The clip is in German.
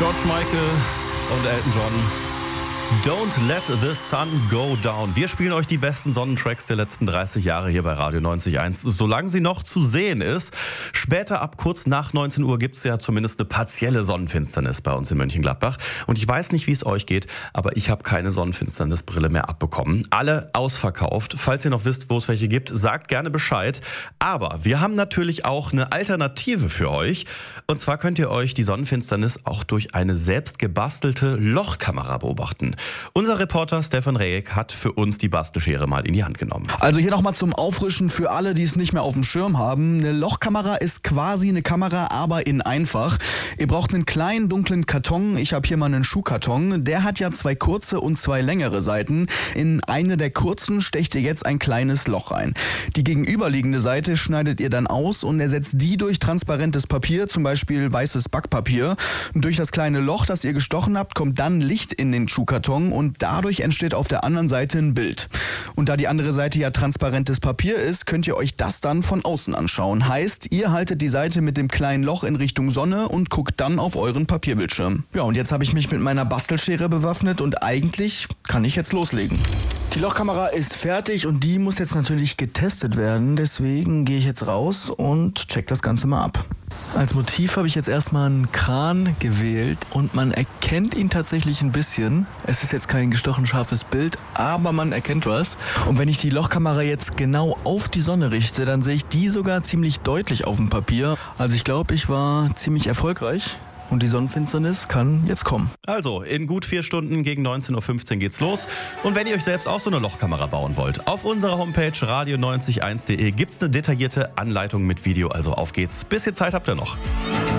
George Michael und Elton John. Don't let the sun go down. Wir spielen euch die besten Sonnentracks der letzten 30 Jahre hier bei Radio 90.1, solange sie noch zu sehen ist. Später, ab kurz nach 19 Uhr, gibt es ja zumindest eine partielle Sonnenfinsternis bei uns in Mönchengladbach. Und ich weiß nicht, wie es euch geht, aber ich habe keine Sonnenfinsternisbrille mehr abbekommen. Alle ausverkauft. Falls ihr noch wisst, wo es welche gibt, sagt gerne Bescheid. Aber wir haben natürlich auch eine Alternative für euch. Und zwar könnt ihr euch die Sonnenfinsternis auch durch eine selbst gebastelte Lochkamera beobachten. Unser Reporter Stefan Rejek hat für uns die Bastelschere mal in die Hand genommen. Also hier nochmal zum Auffrischen für alle, die es nicht mehr auf dem Schirm haben. Eine Lochkamera ist quasi eine Kamera, aber in einfach. Ihr braucht einen kleinen, dunklen Karton. Ich habe hier mal einen Schuhkarton. Der hat ja 2 kurze und 2 längere Seiten. In eine der kurzen stecht ihr jetzt ein kleines Loch rein. Die gegenüberliegende Seite schneidet ihr dann aus und ersetzt die durch transparentes Papier, zum Beispiel weißes Backpapier. Durch das kleine Loch, das ihr gestochen habt, kommt dann Licht in den Schuhkarton und dadurch entsteht auf der anderen Seite ein Bild. Und da die andere Seite ja transparentes Papier ist, könnt ihr euch das dann von außen anschauen. Heißt, ihr haltet die Seite mit dem kleinen Loch in Richtung Sonne und guckt dann auf euren Papierbildschirm. Ja, und jetzt habe ich mich mit meiner Bastelschere bewaffnet und eigentlich kann ich jetzt loslegen. Die Lochkamera ist fertig und die muss jetzt natürlich getestet werden. Deswegen gehe ich jetzt raus und check das Ganze mal ab. Als Motiv habe ich jetzt erstmal einen Kran gewählt und man erkennt ihn tatsächlich ein bisschen. Es ist jetzt kein gestochen scharfes Bild, aber man erkennt was. Und wenn ich die Lochkamera jetzt genau auf die Sonne richte, dann sehe ich die sogar ziemlich deutlich auf dem Papier. Also ich glaube, ich war ziemlich erfolgreich. Und die Sonnenfinsternis kann jetzt kommen. Also, in gut 4 Stunden gegen 19.15 Uhr geht's los. Und wenn ihr euch selbst auch so eine Lochkamera bauen wollt, auf unserer Homepage radio901.de gibt's eine detaillierte Anleitung mit Video. Also auf geht's. Bisschen Zeit habt ihr noch.